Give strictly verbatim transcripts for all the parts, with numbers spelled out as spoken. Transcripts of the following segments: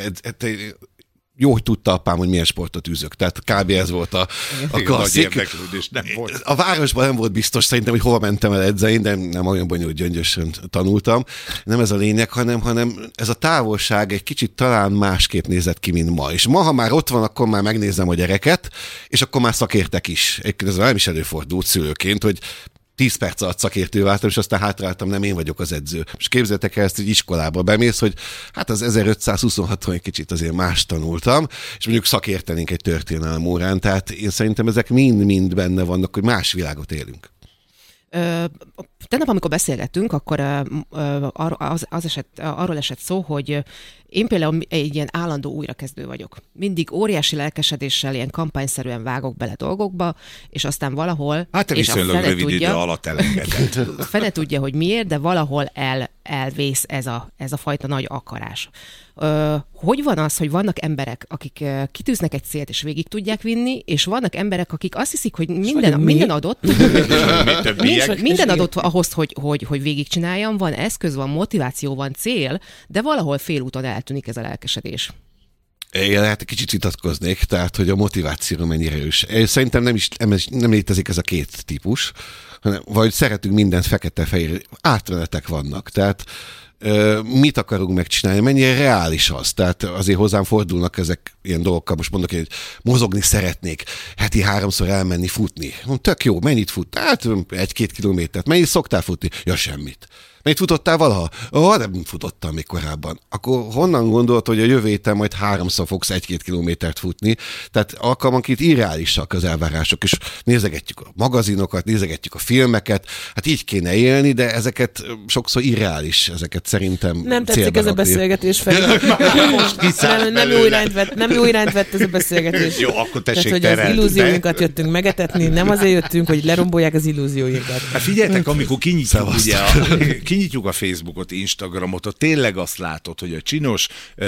jó, hogy tudta apám, hogy milyen sportot űzök. Tehát kb. Ez volt a, a klasszik. Nem volt. A városban nem volt biztos szerintem, hogy hova mentem el edzeni, de nem olyan bonyolult, gyöngyösen tanultam. Nem ez a lényeg, hanem, hanem ez a távolság egy kicsit talán másképp nézett ki, mint ma. És ma, ha már ott van, akkor már megnézem a gyereket, és akkor már szakértek is. Ez nem is előfordult szülőként, hogy tíz perc alatt szakértő váltam, és aztán hátráltam, nem én vagyok az edző. És képzeljétek el ezt, hogy iskolába bemész, hogy hát az ezerötszázhuszonhaton egy kicsit azért más tanultam, és mondjuk szakértenénk egy történelem órán, tehát én szerintem ezek mind-mind benne vannak, hogy más világot élünk. Ö, tegnap, amikor beszélgettünk, akkor ö, ö, az, az esett, arról esett szó, hogy én például egy ilyen állandó újrakezdő vagyok. Mindig óriási lelkesedéssel, ilyen kampányszerűen vágok bele dolgokba, és aztán valahol... Hát te viszonylag rövid idő alatt elengedett. Fene tudja, hogy miért, de valahol el, elvész ez a, ez a fajta nagy akarás. Ö, hogy van az, hogy vannak emberek, akik kitűznek egy célt, és végig tudják vinni, és vannak emberek, akik azt hiszik, hogy minden, minden adott, nincs, minden adott ahhoz, hogy, hogy, hogy végigcsináljam, van eszköz, van motiváció, van cél, de valahol félúton eltűnik ez a lelkesedés. Én hát kicsit vitatkoznék, tehát, hogy a motiváció mennyire erős. Szerintem nem is nem létezik ez a két típus, hanem vagy szeretünk mindent fekete-fehér, átmenetek vannak, tehát mit akarunk megcsinálni, mennyire reális az. Tehát azért hozzám fordulnak ezek ilyen dolgokkal, most mondok, hogy mozogni szeretnék, heti háromszor elmenni futni. Tök jó, mennyit fut? Hát egy-két kilométert. Mennyit szoktál futni? Ja, semmit. Mennyit futottál valaha? Ó, nem futottam még korábban. Akkor honnan gondolt, hogy a jövő héten majd háromszor fogsz egy-két kilométert futni? Tehát alkalmanként irreálisak az elvárások, és nézegetjük a magazinokat, nézegetjük a filmeket, hát így kéne élni, de ezeket sokszor irreális, ezeket szerintem nem tetszik ez a beszélgetés fel. nem, nem, jó irányt vett, nem jó irányt vett ez a beszélgetés. Jó, akkor tessék Tehát, hogy az illúzióinkat jöttünk megetetni, nem azért jöttünk, hogy lerombolják az illúzióinkat. Hát figyeljetek, amikor kinyitjuk, ugye, a, kinyitjuk a Facebookot, Instagramot, ott tényleg azt látod, hogy a csinos,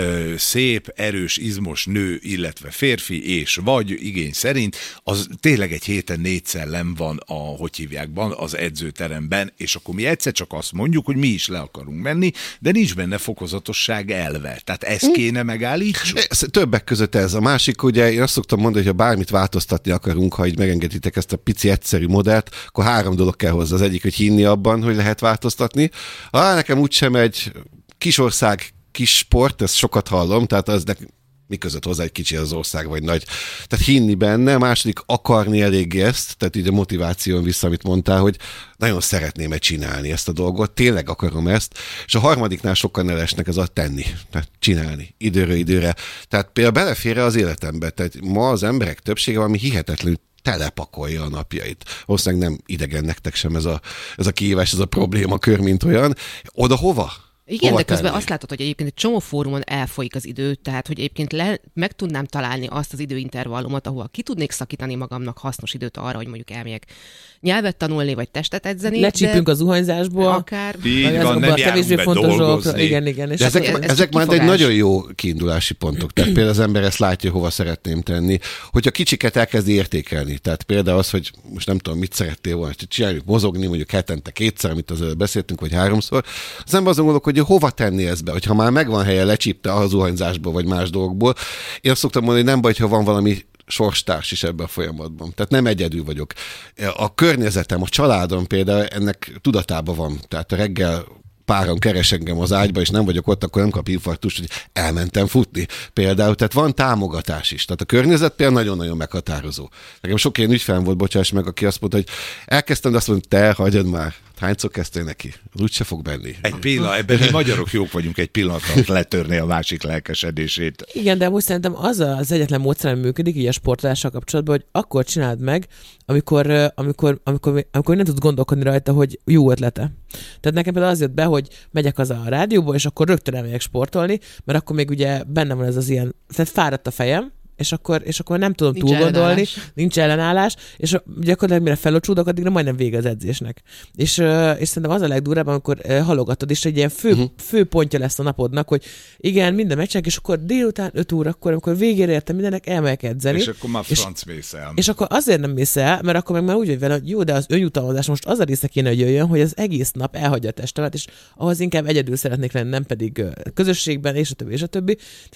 szép, erős, izmos nő, illetve férfi és vagy igény szerint, az tényleg egy héten négyszer len van a, hogy hívják, az edzőteremben, és akkor mi egyszer csak azt mondjuk, hogy mi is le akarunk menni, de nincs benne fokozatosság elve. Tehát ezt kéne megállítsuk. Többek között ez. A másik, ugye én azt szoktam mondani, hogy ha bármit változtatni akarunk, ha így megengeditek ezt a pici egyszerű modellt, akkor három dolog kell hozzá. Az egyik, hogy hinni abban, hogy lehet változtatni. Ah, nekem úgysem egy kis ország, kis sport, ezt sokat hallom, tehát az nekem mi között hozzá egy kicsi az ország, vagy nagy. Tehát hinni benne, a második akarni eléggé ezt, tehát így a motiváción vissza, amit mondtál, hogy nagyon szeretném-e csinálni ezt a dolgot, tényleg akarom ezt, és a harmadiknál sokkal nelesnek ez a tenni, tehát csinálni, időről időre. Tehát például belefér az életembe, tehát ma az emberek többsége valami hihetetlenül telepakolja a napjait. Valószínűleg nem idegen nektek sem ez a, ez a kihívás, ez a problémakör, mint olyan. Oda hova? Igen, hova de közben tenni? azt látod, hogy egyébként egy csomó fórumon elfolyik az idő, tehát hogy egyébként le, meg tudnám találni azt az időintervallumot, ahol ki tudnék szakítani magamnak hasznos időt arra, hogy mondjuk elmegyek nyelvet tanulni, vagy testet edzeni. Lecsípünk az zuhanyzásból. Akár. Így van, nem járunk be dolgozni. Igen, igen. És de ezek, ez, ez ezek már egy kifogás. nagyon jó kiindulási pontok. Tehát például az ember ezt látja, hova szeretném tenni. Hogyha kicsiket elkezdi értékelni, tehát például az, hogy most nem tudom, mit szerettél volna, hogy csináljuk mozogni, mondjuk hetente kétszer, amit az előbb beszéltünk, vagy háromszor, az ember azon gondolok, hogy hova tenni ezt be, hogyha már megvan helye, lecsípte a zuhanyzásból, vagy más dolgokból. Én azt szoktam mondani, hogy nem baj, ha van valami sorstárs is ebben a folyamatban. Tehát nem egyedül vagyok. A környezetem, a családom például ennek tudatában van. Tehát a reggel páran keres engem az ágyba, és nem vagyok ott, akkor nem kap infarktust, hogy elmentem futni. Például, tehát van támogatás is. Tehát a környezet például nagyon-nagyon meghatározó. Nekem sok ilyen ügyfelem volt, bocsáss meg, aki azt mondta, hogy elkezdtem, de azt mondta, te hagyjad már. Hányszor kezdtél neki? Az úgyse fog menni. Egy pillanat, ebben mi magyarok jók vagyunk egy pillanat letörni a másik lelkesedését. Igen, de most szerintem az az egyetlen módszer, ami működik így a sportolással kapcsolatban, hogy akkor csináld meg, amikor, amikor, amikor, amikor nem tudsz gondolkodni rajta, hogy jó ötlete. Tehát nekem például az jött be, hogy megyek az a rádióba, és akkor rögtön elmegyek sportolni, mert akkor még ugye bennem van ez az ilyen, tehát fáradt a fejem, és akkor, és akkor nem tudom Nincs túl gondolni, ellenállás. nincs ellenállás, és gyakorlatilag mire felocsúdok, addigra majdnem vége az edzésnek. És, és szerintem az a legdurább, amikor halogatod, és egy ilyen fő, uh-huh. fő pontja lesz a napodnak, hogy igen, minden meccsenek, és akkor délután öt órakor, amikor végére értem mindennek, elmegyek edzeni. És akkor már franc mész el. És akkor azért nem mész el, mert akkor meg már úgy vagy vele, hogy jó, de az önjutalmazás most az a része kéne, hogy jöjjön, hogy az egész nap elhagyja a testemet, és ahhoz inkább egyedül szeretnék lenni, nem pedig közösségben, és a többi, és a többi. Tehát